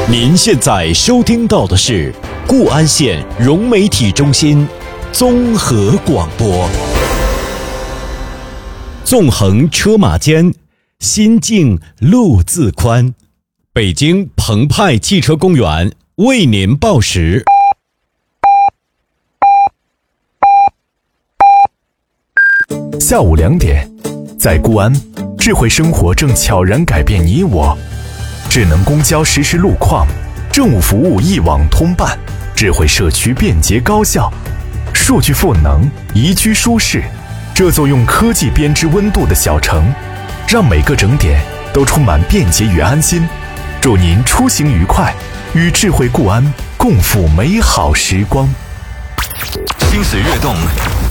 您现在收听到的是固安县融媒体中心综合广播。纵横车马间，心静路自宽。北京澎湃汽车公园为您报时。 下午2点，在固安，智慧生活正悄然改变你我。智能公交实时路况，政务服务一网通办，智慧社区便捷高效，数据赋能，宜居舒适。这座用科技编织温度的小城，让每个整点都充满便捷与安心。祝您出行愉快，与智慧固安共赴美好时光。 心思跃动，